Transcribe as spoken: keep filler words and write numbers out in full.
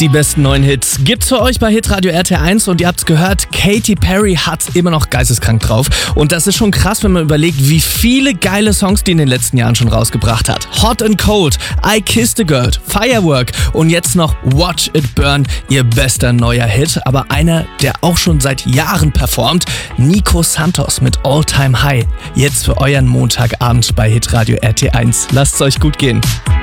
Die besten neuen Hits gibt's für euch bei Hitradio R T eins und ihr habt's gehört, Katy Perry hat's immer noch geisteskrank drauf. Und das ist schon krass, wenn man überlegt, wie viele geile Songs die in den letzten Jahren schon rausgebracht hat. Hot and Cold, I Kissed a Girl, Firework und jetzt noch Watch It Burn, ihr bester neuer Hit. Aber einer, der auch schon seit Jahren performt, Nico Santos mit All Time High. Jetzt für euren Montagabend bei Hitradio R T eins. Lasst's euch gut gehen.